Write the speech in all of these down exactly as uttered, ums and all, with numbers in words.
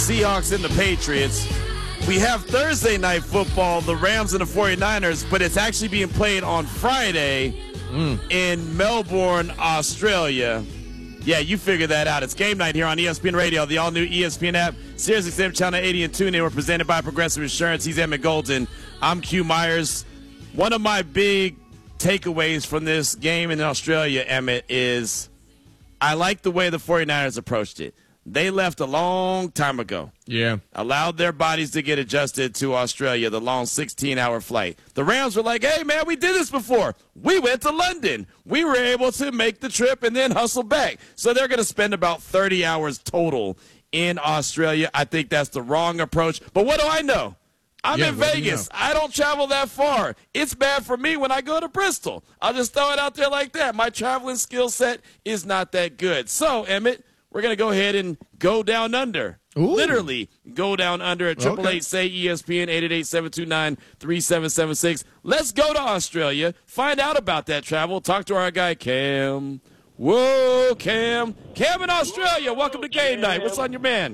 Seahawks and the Patriots. We have Thursday night football, the Rams and the forty-niners, but it's actually being played on Friday mm. in Melbourne, Australia. Yeah, you figure that out. It's game night here on E S P N Radio, the all-new E S P N app, Sirius X M Channel eighty and TuneIn. We're presented by Progressive Insurance. He's Emmett Golden. I'm Q Myers. One of my big takeaways from this game in Australia, Emmett, is I like the way the forty-niners approached it. They left a long time ago. Yeah. Allowed their bodies to get adjusted to Australia, the long sixteen-hour flight. The Rams were like, hey, man, we did this before. We went to London. We were able to make the trip and then hustle back. So they're going to spend about thirty hours total in Australia. I think that's the wrong approach. But what do I know? I'm yeah, in Vegas. You know? I don't travel that far. It's bad for me when I go to Bristol. I'll just throw it out there like that. My traveling skill set is not that good. So, Emmett, we're going to go ahead and go down under. Ooh. Literally go down under at eight eight eight, say E S P N, eight eight eight, seven two nine, three seven seven six. Let's go to Australia, find out about that travel, talk to our guy Cam. Whoa, Cam. Cam in Australia, welcome to game night. What's on your man?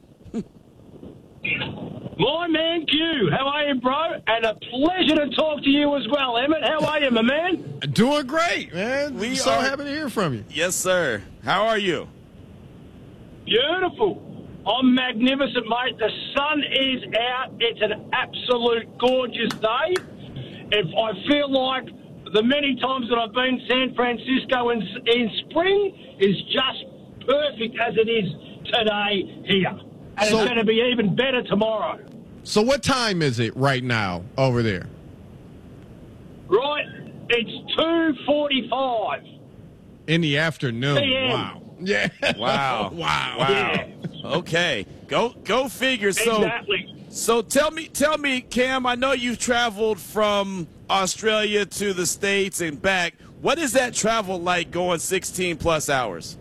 My man Q, how are you, bro? And a pleasure to talk to you as well, Emmett. How are you, my man? Doing great, man. We so are... happy to hear from you. Yes, sir. How are you? Beautiful. I'm magnificent, mate. The sun is out. It's an absolute gorgeous day. If I feel like the many times that I've been to San Francisco in, in spring is just perfect as it is today here. And so, it's going to be even better tomorrow. So what time is it right now over there? Right, it's two forty-five. In the afternoon. P M. Wow. Yeah. Wow. wow. Wow. Yeah. Okay. Go go figure. So exactly. So tell me tell me, Cam, I know you've traveled from Australia to the States and back. What is that travel like going sixteen plus hours?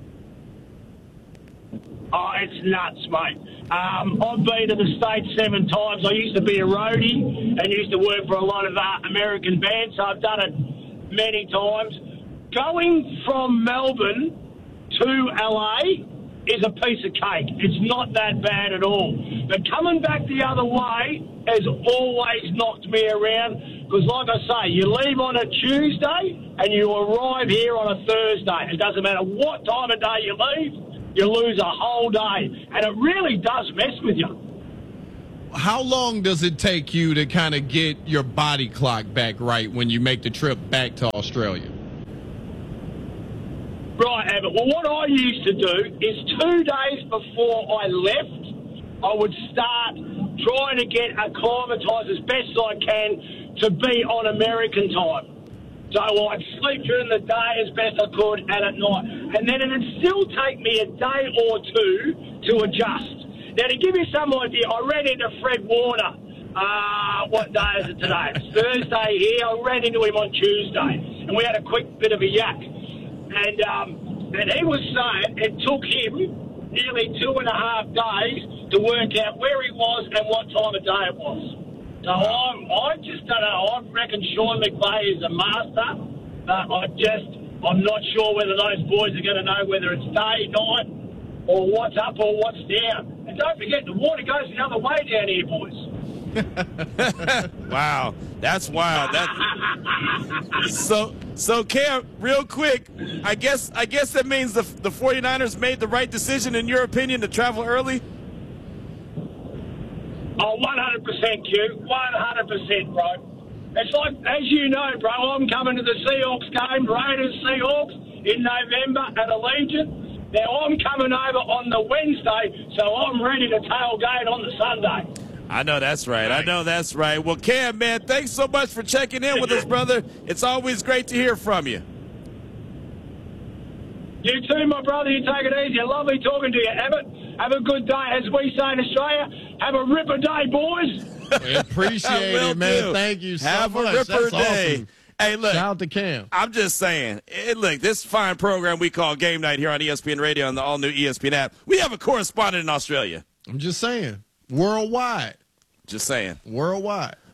Oh, it's nuts, mate. Um, I've been to the States seven times. I used to be a roadie and used to work for a lot of uh, American bands, so I've done it many times. Going from Melbourne to L A is a piece of cake. It's not that bad at all. But coming back the other way has always knocked me around because, like I say, you leave on a Tuesday and you arrive here on a Thursday. It doesn't matter what time of day you leave. You lose a whole day, and it really does mess with you. How long does it take you to kind of get your body clock back right when you make the trip back to Australia? Right, Abbott. Well, what I used to do is two days before I left, I would start trying to get acclimatised as best I can to be on American time. So I'd sleep during the day as best I could and at night. And then it'd still take me a day or two to adjust. Now, to give you some idea, I ran into Fred Warner. Uh, what day is it today? It's Thursday here. I ran into him on Tuesday. And we had a quick bit of a yak. And, um, and he was saying it took him nearly two and a half days to work out where he was and what time of day it was. So I'm, I just don't know. I reckon Sean McVay is a master, but I just, I'm not sure whether those boys are going to know whether it's day, night, or what's up or what's down. And don't forget, the water goes the other way down here, boys. Wow, that's wild. That so so Cam, real quick, I guess I guess that means the the forty-niners made the right decision in your opinion to travel early. Oh, one hundred percent, Q. one hundred percent, bro. It's like, as you know, bro, I'm coming to the Seahawks game, Raiders-Seahawks, in November at Allegiant. Now, I'm coming over on the Wednesday, so I'm ready to tailgate on the Sunday. I know that's right. I know that's right. Well, Cam, man, thanks so much for checking in with us, brother. It's always great to hear from you. You too, my brother. You take it easy. Lovely talking to you, Abbott. Have a good day. As we say in Australia, have a ripper day, boys. We appreciate it, man. Do. Thank you so have much. Have a ripper That's day. Awesome. Hey, look. Shout out to Cam. I'm just saying, hey, look, this fine program we call Game Night here on E S P N Radio and the all-new E S P N app, we have a correspondent in Australia. I'm just saying. Worldwide. Just saying. Worldwide.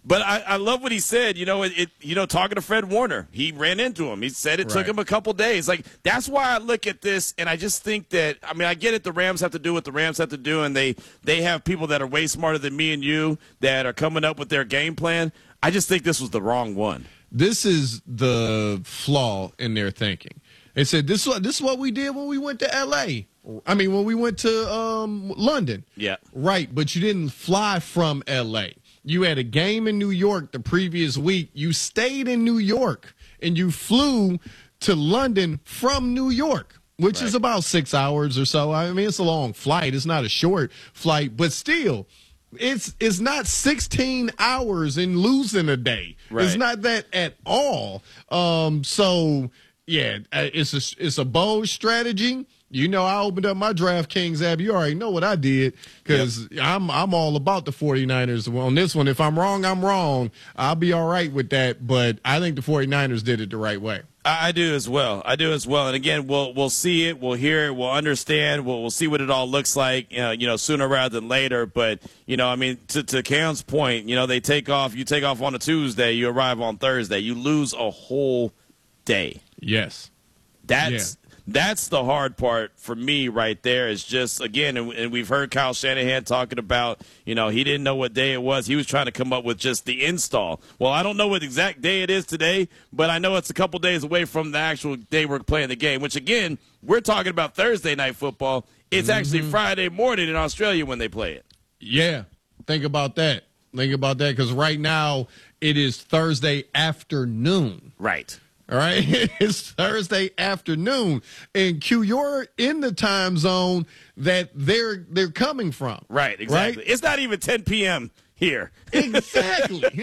But I, I love what he said. You know, it, it. You know, talking to Fred Warner, he ran into him. He said it Right. took him a couple days. Like, that's why I look at this, and I just think that. I mean, I get it. The Rams have to do what the Rams have to do, and they they have people that are way smarter than me and you that are coming up with their game plan. I just think this was the wrong one. This is the flaw in their thinking. They said this is what, this is what we did when we went to L A. I mean, when we went to um, London. Yeah. Right, but you didn't fly from L A. You had a game in New York the previous week. You stayed in New York, and you flew to London from New York, which Right. is about six hours or so. I mean, it's a long flight. It's not a short flight, but still, it's it's not sixteen hours and losing a day. Right. It's not that at all. Um, so, yeah, uh, it's a, it's a bold strategy. You know, I opened up my DraftKings app. You already know what I did because yep. I'm I'm all about the 49ers on this one. If I'm wrong, I'm wrong. I'll be all right with that. But I think the 49ers did it the right way. I do as well. I do as well. And again, we'll we'll see it, we'll hear it, we'll understand, we'll we'll see what it all looks like. You know, you know, sooner rather than later. But you know, I mean, to to Cam's point, you know, they take off. You take off on a Tuesday, you arrive on Thursday, you lose a whole day. Yes, that's. Yeah. That's the hard part for me right there is just, again, and, and we've heard Kyle Shanahan talking about, you know, he didn't know what day it was. He was trying to come up with just the install. Well, I don't know what exact day it is today, but I know it's a couple days away from the actual day we're playing the game, which, again, we're talking about Thursday night football. It's mm-hmm. actually Friday morning in Australia when they play it. Yeah, think about that. Think about that because right now it is Thursday afternoon. Right. All right, it's Thursday afternoon, and Q, you're in the time zone that they're they're coming from. Right, exactly. Right? It's not even ten p.m. here. Exactly. exactly.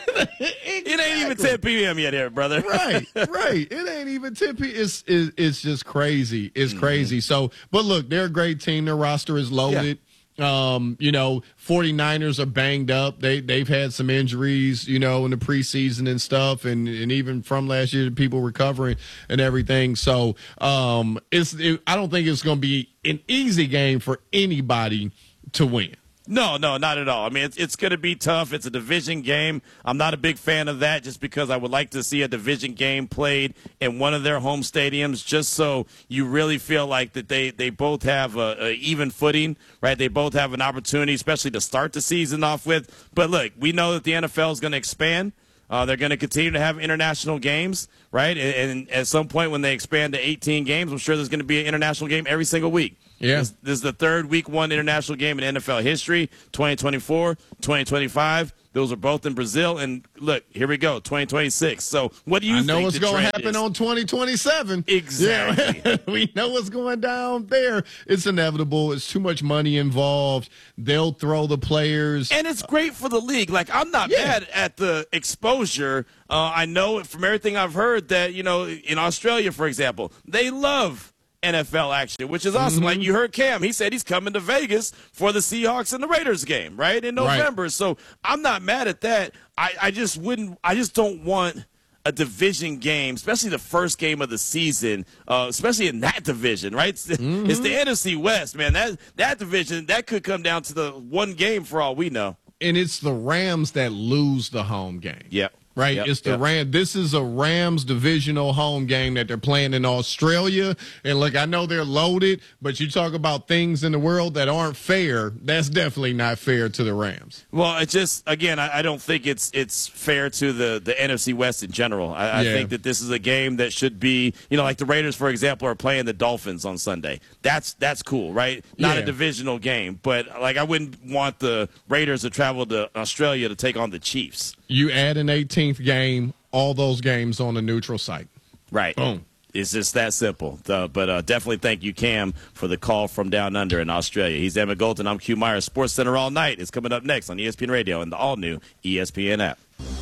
It ain't even ten p.m. yet here, brother. Right, right. It ain't even ten p.m. It's, it's, it's just crazy. It's mm-hmm. crazy. So, but look, they're a great team. Their roster is loaded. Yeah. Um, you know, 49ers are banged up. They they've had some injuries, you know, in the preseason and stuff, and, and even from last year, people recovering and everything. So, um, it's it, I don't think it's going to be an easy game for anybody to win. No, no, not at all. I mean, it's, it's going to be tough. It's a division game. I'm not a big fan of that just because I would like to see a division game played in one of their home stadiums just so you really feel like that they, they both have a, a even footing, right? They both have an opportunity, especially to start the season off with. But, look, we know that the N F L is going to expand. Uh, they're going to continue to have international games, right? And, and at some point when they expand to eighteen games, I'm sure there's going to be an international game every single week. Yeah. This, this is the third week one international game in N F L history, twenty twenty-four, twenty twenty-five. Those are both in Brazil. And, look, here we go, twenty twenty-six. So what do you I think know what's going to happen is? on twenty twenty-seven. Exactly. Yeah. We know what's going down there. It's inevitable. It's too much money involved. They'll throw the players. And it's great for the league. Like, I'm not yeah. mad at the exposure. Uh, I know from everything I've heard that, you know, in Australia, for example, they love N F L action, which is awesome. Mm-hmm. Like you heard Cam, he said he's coming to Vegas for the Seahawks and the Raiders game, right, in November. Right. So I'm not mad at that. I, I just wouldn't – I just don't want a division game, especially the first game of the season, uh, especially in that division, right? It's, mm-hmm. it's the N F C West, man. That, that division, that could come down to the one game for all we know. And it's the Rams that lose the home game. Yep. Right, yep, it's the yep. Ram. This is a Rams divisional home game that they're playing in Australia. And look, I know they're loaded, but you talk about things in the world that aren't fair. That's definitely not fair to the Rams. Well, it just again, I, I don't think it's it's fair to the, the N F C West in general. I, I yeah. think that this is a game that should be, you know, like the Raiders, for example, are playing the Dolphins on Sunday. That's that's cool, right? Not yeah. a divisional game, but like I wouldn't want the Raiders to travel to Australia to take on the Chiefs. You add an eighteenth game, all those games on a neutral site. Right. Boom. It's just that simple. Uh, but uh, definitely thank you, Cam, for the call from down under in Australia. He's Emmett Golden. I'm Q Myers. Sports Center all night is coming up next on E S P N Radio and the all-new E S P N app.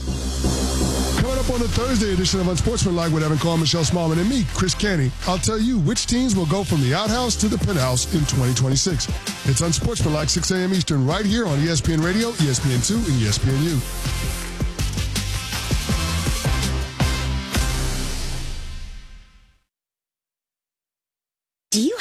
Coming up on the Thursday edition of Unsportsmanlike with Evan Cohen, Michelle Smallman, and me, Chris Canty, I'll tell you which teams will go from the outhouse to the penthouse in twenty twenty-six. It's Unsportsmanlike, six a.m. Eastern, right here on E S P N Radio, E S P N two, and E S P N U. Do you have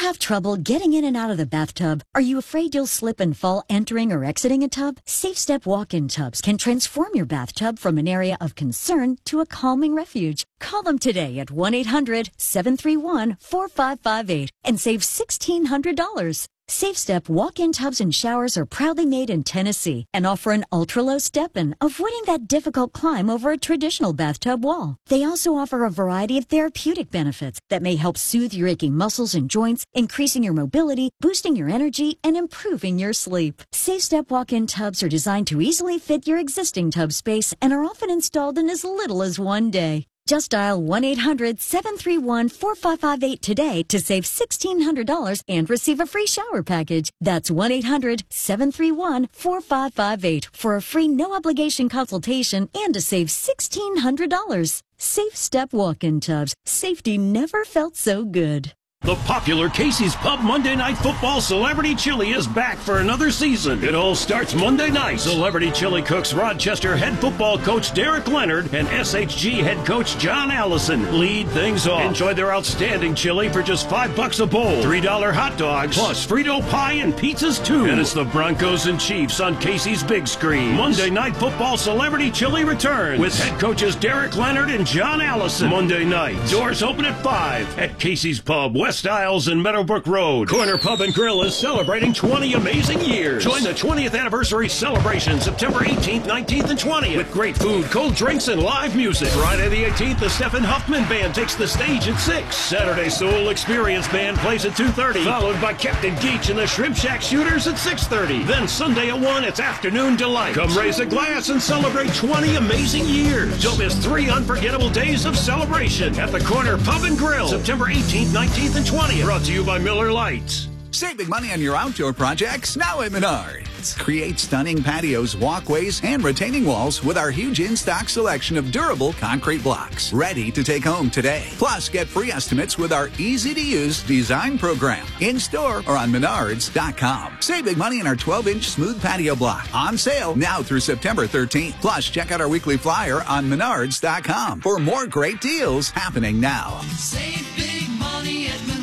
have trouble getting in and out of the bathtub? Are you afraid you'll slip and fall entering or exiting a tub? SafeStep walk-in tubs can transform your bathtub from an area of concern to a calming refuge. Call them today at one eight hundred seven three one four five five eight and save sixteen hundred dollars. SafeStep walk-in tubs and showers are proudly made in Tennessee and offer an ultra-low step-in, avoiding that difficult climb over a traditional bathtub wall. They also offer a variety of therapeutic benefits that may help soothe your aching muscles and joints, increasing your mobility, boosting your energy, and improving your sleep. SafeStep walk-in tubs are designed to easily fit your existing tub space and are often installed in as little as one day. Just dial one eight hundred seven three one four five five eight today to save sixteen hundred dollars and receive a free shower package. That's one eight hundred seven three one four five five eight for a free no-obligation consultation and to save sixteen hundred dollars. Safe Step walk-in tubs. Safety never felt so good. The popular Casey's Pub Monday Night Football Celebrity Chili is back for another season. It all starts Monday night. Celebrity Chili cooks Rochester head football coach Derek Leonard and S H G head coach John Allison lead things off. Enjoy their outstanding chili for just five bucks a bowl. three dollar hot dogs, plus Frito pie and pizzas too. And it's the Broncos and Chiefs on Casey's big screen. Monday Night Football Celebrity Chili returns with head coaches Derek Leonard and John Allison. Monday night. Doors open at five at Casey's Pub, West Isles and Meadowbrook Road. Corner Pub and Grill is celebrating twenty amazing years. Join the twentieth anniversary celebration September eighteenth, nineteenth, and twentieth with great food, cold drinks, and live music. Friday the eighteenth, the Stephen Huffman Band takes the stage at six. Saturday, Soul Experience Band plays at two thirty, followed by Captain Geach and the Shrimp Shack Shooters at six thirty. Then Sunday at one, it's Afternoon Delight. Come raise a glass and celebrate twenty amazing years. Don't miss three unforgettable days of celebration at the Corner Pub and Grill, September eighteenth, nineteenth, and twentieth. Brought to you by Miller Lights. Save big money on your outdoor projects now at Menards. Create stunning patios, walkways, and retaining walls with our huge in-stock selection of durable concrete blocks. Ready to take home today. Plus, get free estimates with our easy-to-use design program. In-store or on Menards dot com. Save big money on our twelve inch smooth patio block. On sale now through September thirteenth. Plus, check out our weekly flyer on Menards dot com for more great deals happening now. Save big money at Menards.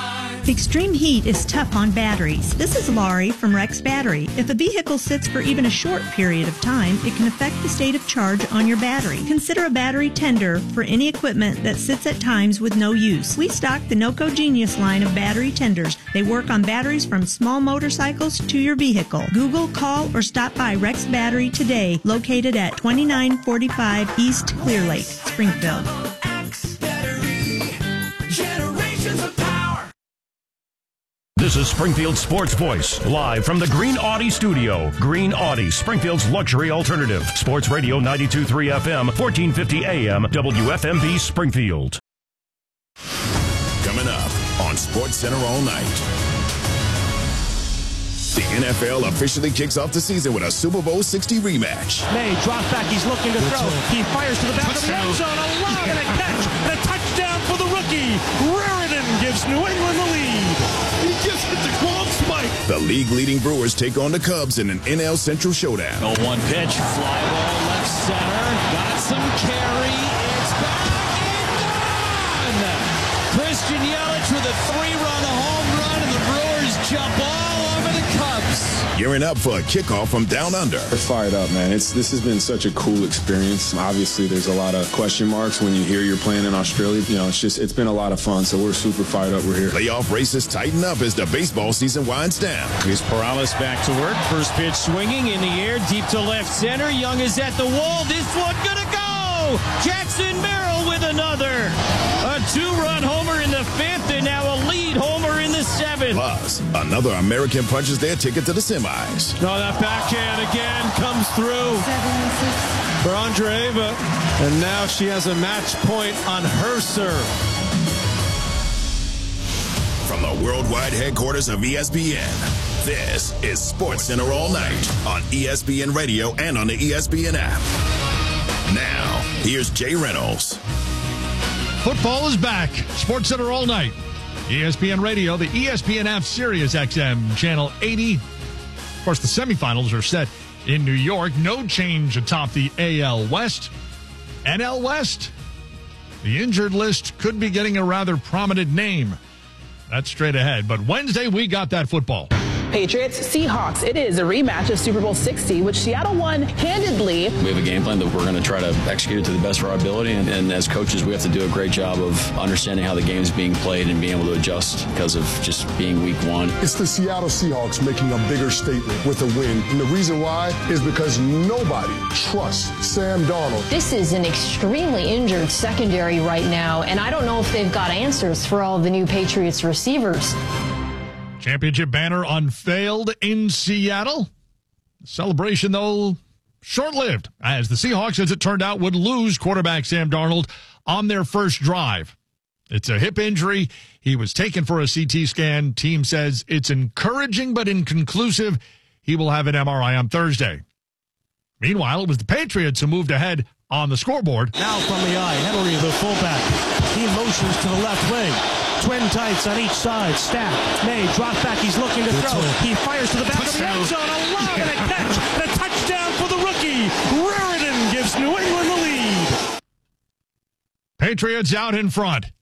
Extreme heat is tough on batteries. This is Laurie from Rex Battery. If a vehicle sits for even a short period of time, it can affect the state of charge on your battery. Consider a battery tender for any equipment that sits at times with no use. We stock the NOCO Genius line of battery tenders. They work on batteries from small motorcycles to your vehicle. Google, call, or stop by Rex Battery today, located at twenty-nine forty-five East Clear Lake, Springfield. This is Springfield Sports Voice, live from the Green Audi studio. Green Audi, Springfield's luxury alternative. Sports Radio ninety-two point three F M, fourteen fifty A M, W F M V Springfield. Coming up on Sports Center all night. The N F L officially kicks off the season with a Super Bowl sixty rematch. May drops back. He's looking to throw. He fires to the back of the end zone. A lob and a catch. And a touchdown for the rookie. Raritan gives New England the lead. He just hit the glove spike. The league-leading Brewers take on the Cubs in an N L Central showdown. Oh, one pitch. Fly ball left center. Got some carry. It's back and gone. Christian Yelich with a three-run home run, and the Brewers jump all over the Cubs. Gearing up for a kickoff from down under. We're fired up, man. It's This has been such a cool experience. Obviously, there's a lot of question marks when you hear you're playing in Australia. You know, it's just, it's been a lot of fun, so we're super fired up. We're here. Playoff races tighten up as the baseball season winds down. Here's Perales back to work. First pitch swinging in the air, deep to left center. Young is at the wall. This one gonna go! Jackson Merrill with another. A two-run homer in the fifth, and now a lead homer in the seventh. Plus, another American punches their ticket to the semis. No, that backhand again comes through for Andreeva, and now she has a match point on her serve. From the worldwide headquarters of E S P N, this is Sports Center all night on E S P N Radio and on the E S P N app. Now, here's Jay Reynolds. Football is back. Sports Center all night. E S P N Radio, the E S P N app, Sirius X M, Channel eighty. Of course, the semifinals are set in New York. No change atop the A L West. N L West, the injured list could be getting a rather prominent name. That's straight ahead. But Wednesday, we got that football. Patriots, Seahawks. It is a rematch of Super Bowl sixty, which Seattle won handedly. We have a game plan that we're going to try to execute it to the best of our ability. And, and as coaches, we have to do a great job of understanding how the game is being played and being able to adjust because of just being week one. It's the Seattle Seahawks making a bigger statement with a win. And the reason why is because nobody trusts Sam Darnold. This is an extremely injured secondary right now, and I don't know if they've got answers for all the new Patriots receivers. Championship banner unveiled in Seattle. Celebration, though, short-lived, as the Seahawks, as it turned out, would lose quarterback Sam Darnold on their first drive. It's a hip injury. He was taken for a C T scan. Team says it's encouraging but inconclusive. He will have an M R I on Thursday. Meanwhile, it was the Patriots who moved ahead on the scoreboard. Now from the eye, Henry, the fullback. He motions to the left wing. Twin tights on each side. Stack. May drops back. He's looking to throw. He fires to the back of the end zone. A lob and a catch. And a touchdown for the rookie. Reardon gives New England the lead. Patriots out in front.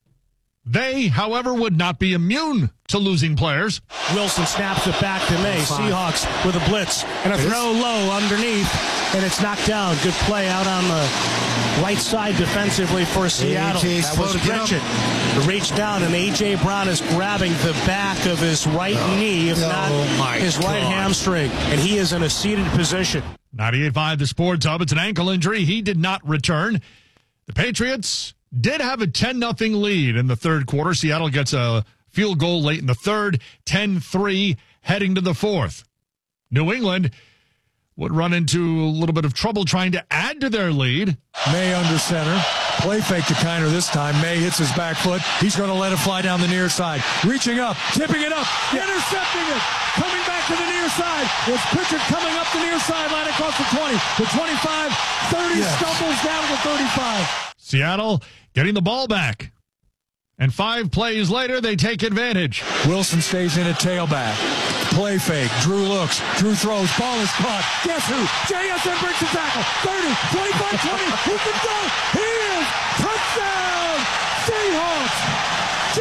They, however, would not be immune to losing players. Wilson snaps it back to May. Seahawks with a blitz and a throw low underneath, and it's knocked down. Good play out on the right side defensively for Seattle. That was Gretchen. Reach down, and A J. Brown is grabbing the back of his right oh. knee, if not oh his God. right hamstring, and he is in a seated position. ninety-eight point five The Sports Hub. It's an ankle injury. He did not return. The Patriots did have a ten nothing lead in the third quarter. Seattle gets a field goal late in the third, ten three heading to the fourth. New England would run into a little bit of trouble trying to add to their lead. May under center. Play fake to Kiner this time. May hits his back foot. He's going to let it fly down the near side. Reaching up, tipping it up, intercepting it. Coming back to the near side. It's Pritchard coming up the near sideline across the twenty. The twenty-five, thirty, yes. Stumbles down to the thirty-five. Seattle getting the ball back. And five plays later, they take advantage. Wilson stays in at tailback. Play fake. Drew looks. Drew throws. Ball is caught. Guess who? J S N breaks the tackle. thirty, twenty-five, twenty. Who can go? He is. Touchdown! Seahawks! J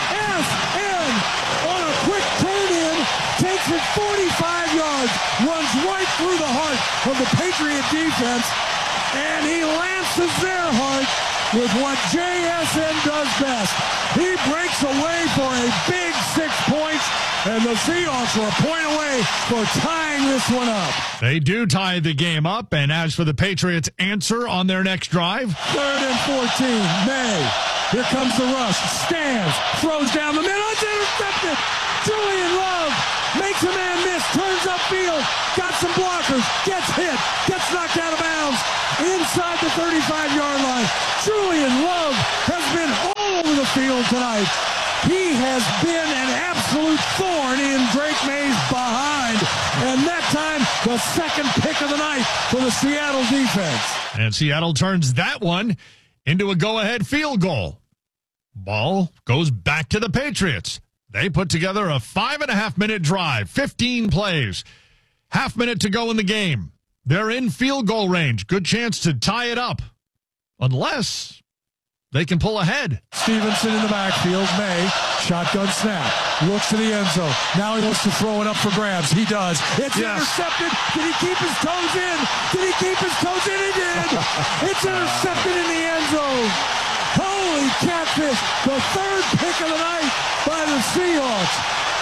S N on a quick turn in. Takes it forty-five yards. Runs right through the heart of the Patriot defense. And he lances their heart with what J S N does best. He breaks away for a big six points, and the Seahawks are a point away for tying this one up. They do tie the game up, and as for the Patriots' answer on their next drive, third and fourteen, May. Here comes the rush. Stands, throws down the middle, it's intercepted. Julian Love makes a man miss, turns upfield, got some blockers, gets hit, gets knocked out of bounds inside the thirty-five-yard line. Julian Love has been all over the field tonight. He has been an absolute thorn in Drake May's behind. And that time, the second pick of the night for the Seattle defense. And Seattle turns that one into a go-ahead field goal. Ball goes back to the Patriots. They put together a five and a half minute drive, fifteen plays, half minute to go in the game. They're in field goal range. Good chance to tie it up, unless they can pull ahead. Stevenson in the backfield. May, shotgun snap, looks to the end zone. Now he wants to throw it up for grabs. He does. It's yes. intercepted. Did he keep his toes in? Did he keep his toes in? He did. It's intercepted in the end zone. Holy catfish. The third pick of the night by the Seahawks.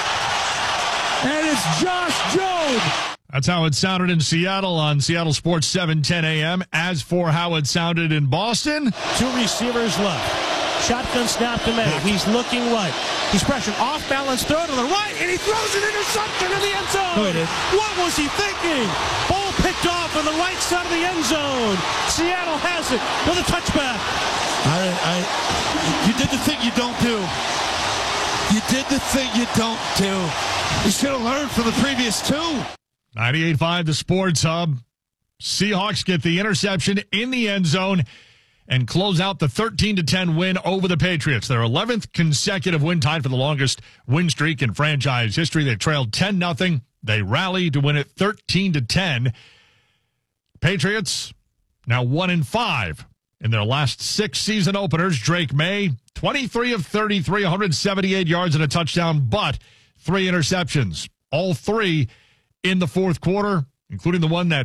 And it's Josh Jobe. That's how it sounded in Seattle on Seattle Sports seven ten a.m. As for how it sounded in Boston, two receivers left. Shotgun snap to May. He's looking right. He's pressured. Off balance throw to the right, and he throws an interception in the end zone. No, he did. What was he thinking? Ball picked off on the right side of the end zone. Seattle has it with a touchback. I, I, you did the thing you don't do. You did the thing you don't do. You should have learned from the previous two. ninety-eight point five The Sports Hub. Seahawks get the interception in the end zone and close out the thirteen to ten win over the Patriots. Their eleventh consecutive win, tied for the longest win streak in franchise history. They trailed ten nothing. They rallied to win it thirteen to ten. Patriots now one and five In their last six season openers, Drake May, twenty-three of thirty-three, one hundred seventy-eight yards and a touchdown, but three interceptions. All three in the fourth quarter, including the one that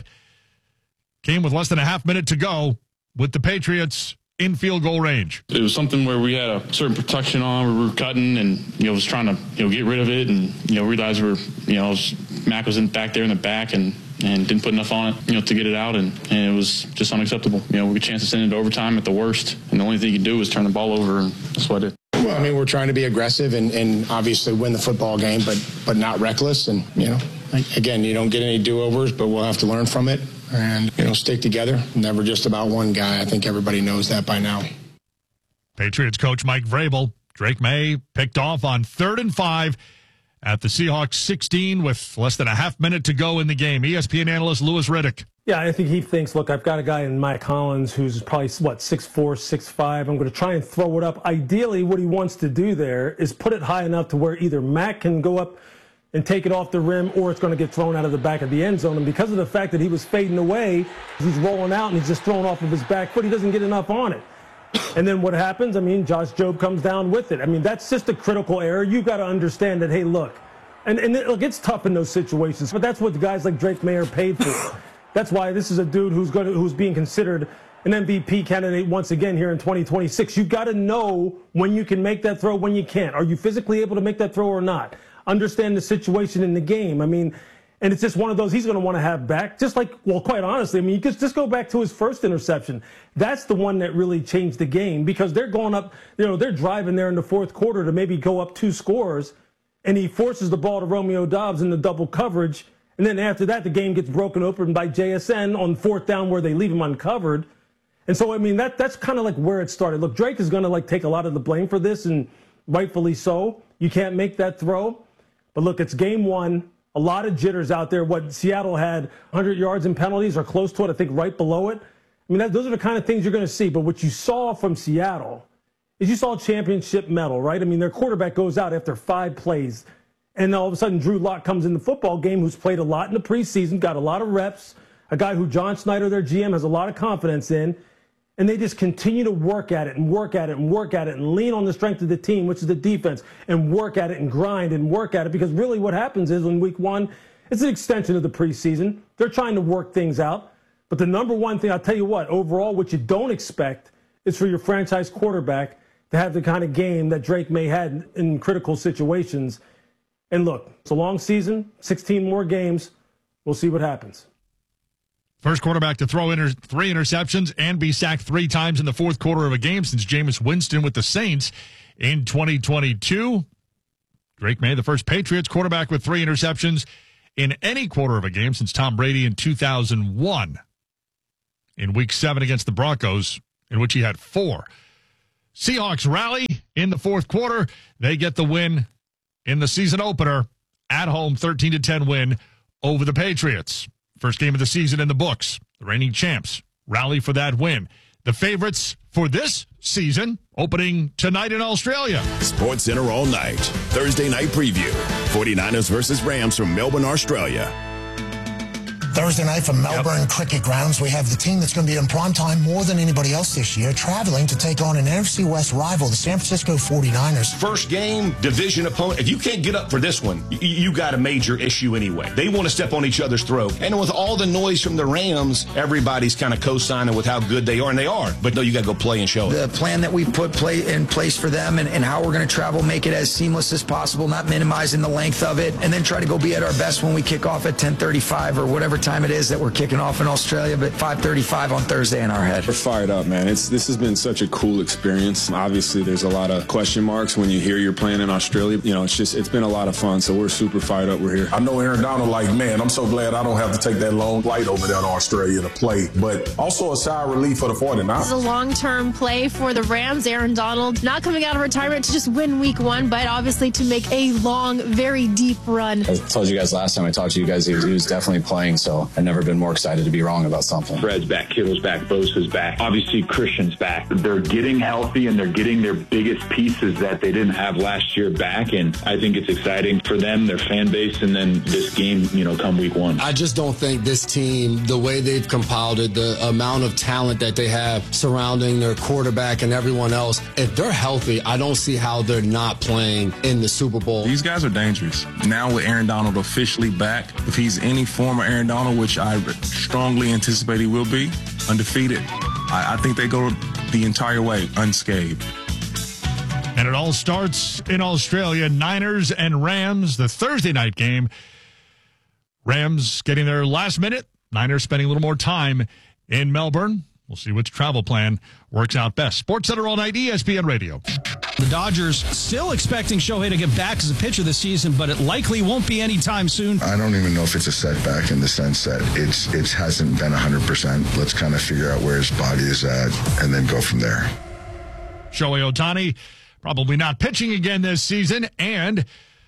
came with less than a half minute to go with the Patriots in field goal range. It was something where we had a certain protection on, we were cutting and, you know, was trying to, you know, get rid of it and, you know, realized we were, you know, was, Mac was in back there in the back and, and didn't put enough on it, you know, to get it out, and, and it was just unacceptable. You know, we had a chance to send it to overtime at the worst, and the only thing you could do was turn the ball over, and that's what I did. Well, I mean, we're trying to be aggressive and, and obviously win the football game, but but not reckless. And, you know, again, you don't get any do-overs, but we'll have to learn from it and, you know, stick together. Never just about one guy. I think everybody knows that by now. Patriots coach Mike Vrabel. Drake May picked off on third and five at the Seahawks sixteen with less than a half minute to go in the game. E S P N analyst Louis Riddick. Yeah, I think he thinks, look, I've got a guy in Mike Hollins who's probably, what, six four, six five. I'm going to try and throw it up. Ideally, what he wants to do there is put it high enough to where either Mac can go up and take it off the rim, or it's going to get thrown out of the back of the end zone. And because of the fact that he was fading away, he's rolling out and he's just throwing off of his back foot, he doesn't get enough on it. And then what happens? I mean, Josh Jobe comes down with it. I mean, that's just a critical error. You've got to understand that, hey, look, and, and it, look, it's tough in those situations, but that's what the guys like Drake May are paid for. That's why this is a dude who's going to, who's being considered an M V P candidate once again here in twenty twenty-six. You've got to know when you can make that throw, when you can't. Are you physically able to make that throw or not? Understand the situation in the game. I mean, and it's just one of those he's going to want to have back. Just like, well, quite honestly, I mean, you could just go back to his first interception. That's the one that really changed the game, because they're going up, you know, they're driving there in the fourth quarter to maybe go up two scores, and he forces the ball to Romeo Doubs in the double coverage. And then after that, the game gets broken open by J S N on fourth down where they leave him uncovered. And so, I mean, that that's kind of like where it started. Look, Drake is going to, like, take a lot of the blame for this, and rightfully so. You can't make that throw. But, look, it's game one. A lot of jitters out there. What Seattle had, one hundred yards in penalties or close to it, I think right below it. I mean, that, those are the kind of things you're going to see. But what you saw from Seattle is you saw championship mettle, right? I mean, their quarterback goes out after five plays. And all of a sudden, Drew Lock comes in the football game, who's played a lot in the preseason, got a lot of reps, a guy who John Snyder, their G M, has a lot of confidence in. And they just continue to work at it and work at it and work at it and lean on the strength of the team, which is the defense, and work at it and grind and work at it. Because really what happens is in week one, it's an extension of the preseason. They're trying to work things out. But the number one thing, I'll tell you what, overall, what you don't expect is for your franchise quarterback to have the kind of game that Drake May had in critical situations. And look, it's a long season, sixteen more games. We'll see what happens. First quarterback to throw inter- three interceptions and be sacked three times in the fourth quarter of a game since Jameis Winston with the Saints in twenty twenty-two. Drake May, the first Patriots quarterback with three interceptions in any quarter of a game since Tom Brady in two thousand one. In week seven against the Broncos, in which he had four. Seahawks rally in the fourth quarter. They get the win in the season opener, at home, thirteen to ten win over the Patriots. First game of the season in the books. The reigning champs rally for that win. The favorites for this season opening tonight in Australia. Sports Center all night. Thursday night preview. forty-niners versus Rams from Melbourne, Australia. Thursday night from Melbourne yep. Cricket Grounds, we have the team that's going to be in prime time more than anybody else this year, traveling to take on an N F C West rival, the San Francisco forty-niners. First game, division opponent. If you can't get up for this one, you, you got a major issue anyway. They want to step on each other's throat. And with all the noise from the Rams, everybody's kind of co-signing with how good they are, and they are. But no, you got to go play and show it. The plan that we put play in place for them and, and how we're going to travel, make it as seamless as possible, not minimizing the length of it, and then try to go be at our best when we kick off at ten thirty-five or whatever time it is that we're kicking off in Australia, but five thirty-five on Thursday in our head. We're fired up, man. It's This has been such a cool experience. Obviously, there's a lot of question marks when you hear you're playing in Australia. You know, it's just, it's been a lot of fun, so we're super fired up. We're here. I know Aaron Donald, like, man, I'm so glad I don't have to take that long flight over there to Australia to play, but also a sigh of relief for the forty-niners. This is a long-term play for the Rams. Aaron Donald not coming out of retirement to just win week one, but obviously to make a long, very deep run. I told you guys last time I talked to you guys, he was, he was definitely playing, so So I've never been more excited to be wrong about something. Brad's back, Kittle's back, Bosa's back. Obviously, Christian's back. They're getting healthy and they're getting their biggest pieces that they didn't have last year back. And I think it's exciting for them, their fan base, and then this game, you know, come week one. I just don't think this team, the way they've compiled it, the amount of talent that they have surrounding their quarterback and everyone else, if they're healthy, I don't see how they're not playing in the Super Bowl. These guys are dangerous. Now with Aaron Donald officially back, if he's any former Aaron Donald, which I strongly anticipate he will be, undefeated, I, I think they go the entire way unscathed. And it all starts in Australia. Niners and Rams, the Thursday night game. Rams getting their last minute. Niners spending a little more time in Melbourne. We'll see which travel plan works out best. Sports Center all night, E S P N Radio. The Dodgers still expecting Shohei to get back as a pitcher this season, but it likely won't be anytime soon. I don't even know if it's a setback in the sense that it's it hasn't been one hundred percent. Let's kind of figure out where his body is at and then go from there. Shohei Ohtani probably not pitching again this season, and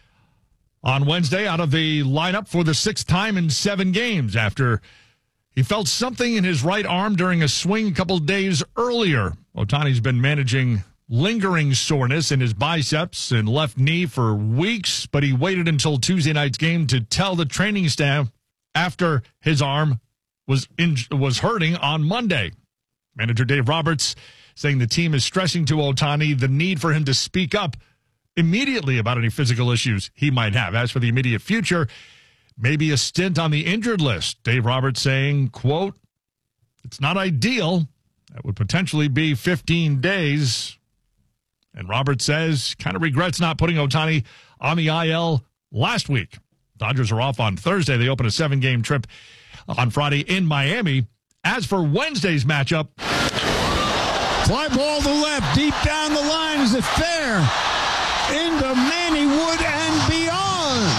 on Wednesday out of the lineup for the sixth time in seven games after he felt something in his right arm during a swing a couple days earlier. Ohtani's been managing lingering soreness in his biceps and left knee for weeks, but he waited until Tuesday night's game to tell the training staff after his arm was in, was hurting on Monday. Manager Dave Roberts saying the team is stressing to Ohtani the need for him to speak up immediately about any physical issues he might have. As for the immediate future, maybe a stint on the injured list. Dave Roberts saying, quote, "It's not ideal. That would potentially be fifteen days. And Roberts says, kind of regrets not putting Ohtani on the I L last week. Dodgers are off on Thursday. They open a seven-game trip on Friday in Miami. As for Wednesday's matchup, fly ball to left, deep down the line. Is it fair? Into Manny Wood and beyond.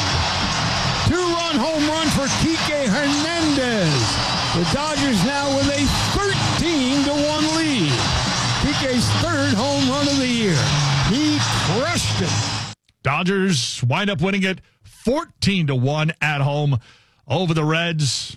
Two-run home run for Kike Hernandez. The Dodgers now with a thirteen to one lead. Kike's third home run of the year. He crushed it. Dodgers wind up winning it fourteen to one at home over the Reds.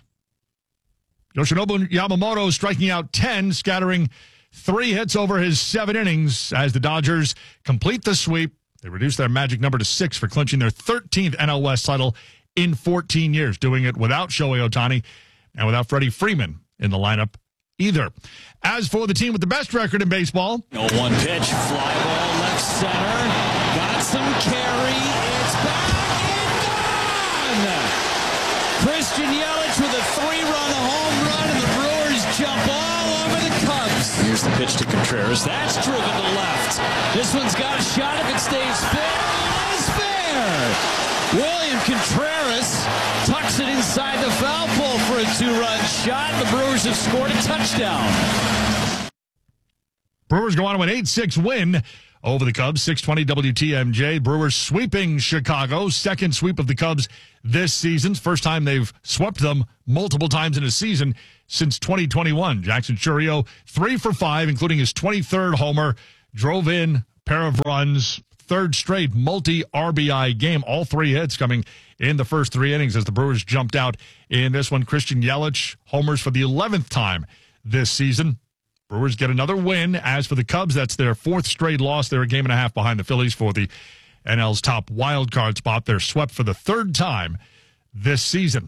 Yoshinobu Yamamoto striking out ten, scattering three hits over his seven innings as the Dodgers complete the sweep. They reduce their magic number to six for clinching their thirteenth N L West title in fourteen years, doing it without Shohei Ohtani and without Freddie Freeman in the lineup either. As for the team with the best record in baseball, oh one pitch, fly ball left center, got some carry, it's back and gone! Christian Yelich with a three-run home run, and the Brewers jump all over the Cubs. Here's the pitch to Contreras, that's driven to left. This one's got a shot if it stays fair. It is fair! William Contreras tucks it inside the foul pole for a two-run shot. The Brewers have scored a touchdown. Brewers go on to an eight six win over the Cubs, six twenty W T M J. Brewers sweeping Chicago, second sweep of the Cubs this season. First time they've swept them multiple times in a season since twenty twenty-one. Jackson Chourio, three for five, including his twenty-third homer, drove in a pair of runs, third straight multi-R B I game. All three hits coming in the first three innings as the Brewers jumped out in this one. Christian Yelich homers for the eleventh time this season. Brewers get another win. As for the Cubs, that's their fourth straight loss. They're a game and a half behind the Phillies for the N L's top wild card spot. They're swept for the third time this season.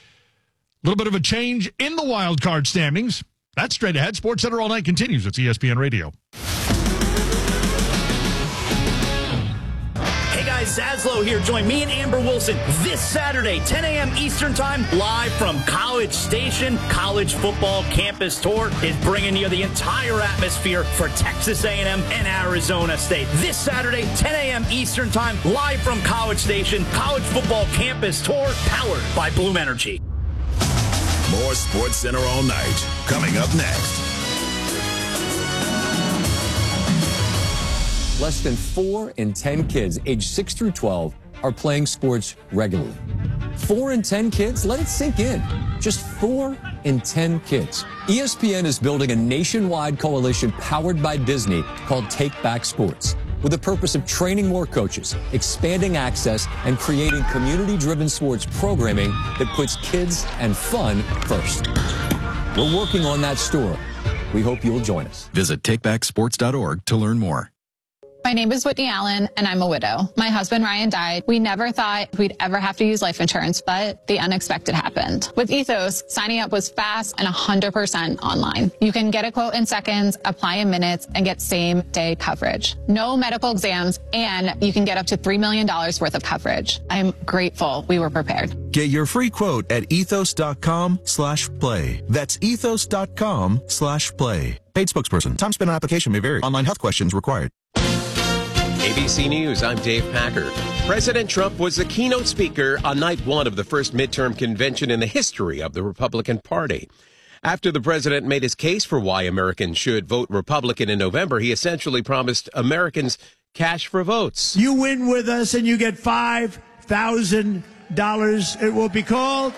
A little bit of a change in the wild card standings. That's straight ahead. Sports Center all night continues. It's E S P N Radio. Hey guys, Zaslow here. Join me and Amber Wilson this Saturday, ten a.m. Eastern Time, live from College Station. College Football Campus Tour is bringing you the entire atmosphere for Texas A and M and Arizona State. This Saturday, ten a.m. Eastern Time, live from College Station. College Football Campus Tour, powered by Bloom Energy. More Sports Center all night. Coming up next. Less than four in ten kids aged six through twelve are playing sports regularly. Four in ten kids? Let it sink in. Just four in ten kids. E S P N is building a nationwide coalition powered by Disney called Take Back Sports. with the purpose of training more coaches, expanding access, and creating community-driven sports programming that puts kids and fun first. We're working on that store. We hope you'll join us. Visit take back sports dot org to learn more. My name is Whitney Allen, and I'm a widow. My husband, Ryan, died. We never thought we'd ever have to use life insurance, but the unexpected happened. With Ethos, signing up was fast and one hundred percent online. You can get a quote in seconds, apply in minutes, and get same-day coverage. No medical exams, and you can get up to three million dollars worth of coverage. I'm grateful we were prepared. Get your free quote at ethos.com slash play. That's ethos.com slash play. Paid spokesperson. Time spent on application may vary. Online health questions required. A B C News, I'm Dave Packer. President Trump was the keynote speaker on night one of the first midterm convention in the history of the Republican Party. After the president made his case for why Americans should vote Republican in November, he essentially promised Americans cash for votes. You win with us and you get five thousand dollars. It will be called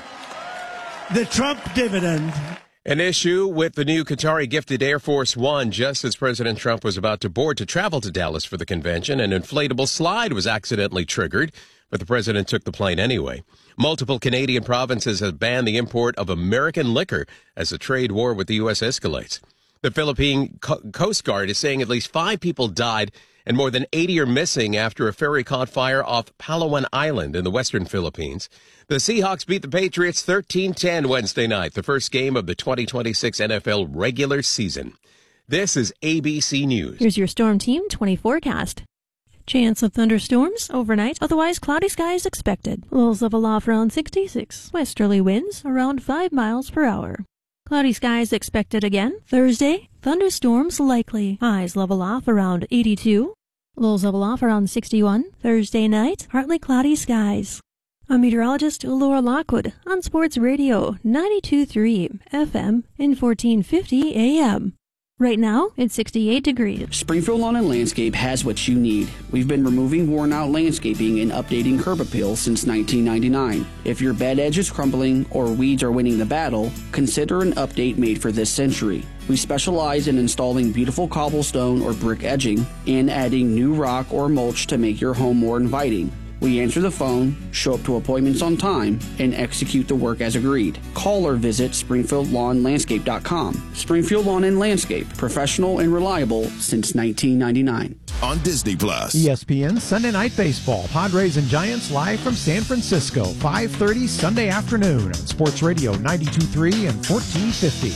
the Trump dividend. An issue with the new Qatari-gifted Air Force One. Just as President Trump was about to board to travel to Dallas for the convention, an inflatable slide was accidentally triggered, but the president took the plane anyway. Multiple Canadian provinces have banned the import of American liquor as the trade war with the U S escalates. The Philippine Co- Coast Guard is saying at least five people died and more than eighty are missing after a ferry caught fire off Palawan Island in the western Philippines. The Seahawks beat the Patriots thirteen ten Wednesday night, the first game of the twenty twenty-six N F L regular season. This is A B C News. Here's your Storm Team twenty forecast. Chance of thunderstorms overnight, otherwise cloudy skies expected. Lows level off around sixty-six. Westerly winds around five miles per hour. Cloudy skies expected again. Thursday, thunderstorms likely. Highs level off around eighty-two. Lows level off around sixty-one. Thursday night, partly cloudy skies. I'm meteorologist Laura Lockwood on Sports Radio ninety-two point three F M and fourteen fifty A M. Right now, it's sixty-eight degrees. Springfield Lawn and Landscape has what you need. We've been removing worn-out landscaping and updating curb appeal since nineteen ninety-nine. If your bed edge is crumbling or weeds are winning the battle, consider an update made for this century. We specialize in installing beautiful cobblestone or brick edging and adding new rock or mulch to make your home more inviting. We answer the phone, show up to appointments on time, and execute the work as agreed. Call or visit springfield lawn landscape dot com. Springfield Lawn and Landscape, professional and reliable since nineteen ninety-nine. On Disney Plus. E S P N Sunday Night Baseball. Padres and Giants live from San Francisco. five thirty Sunday afternoon on Sports Radio ninety-two point three and fourteen fifty.